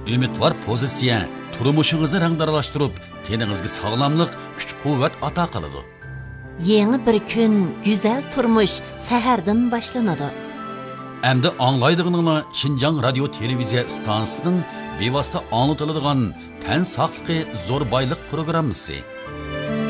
Ümidvar pozitsiya turmushingizni rangdaralashtirib, teningizga sog'lomlik, kuch-quvvat ato qiladi. Yeni bir kun, güzel turmuş sahardan boshlanadi. Endi anglaydiganinglar Şinjan radio televiziya stansiyasining bevosita anlatiladigan tan saqligi zo'r boylik programmasi.